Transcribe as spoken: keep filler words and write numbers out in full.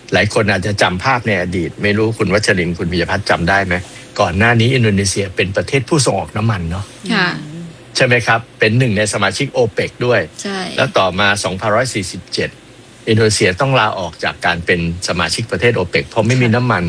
หลายคนอาจจะจำภาพในอดีตไม่รู้คุณวัชรินทร์คุณปิยพัฒน์จำได้ไหมก่อนหน้านี้อินโดนีเซียเป็นประเทศผู้ส่งออกน้ำมันเนาะค่ะใช่ไหมครับเป็นหนึ่งในสมาชิกโอเปกด้วยใช่แล้วต่อมาสองพันหนึ่งร้อยสี่สิบเจ็ดอินโดนีเซียต้องลาออกจากการเป็นสมาชิกประเทศโอเปกเพราะไม่มีน้ำมัน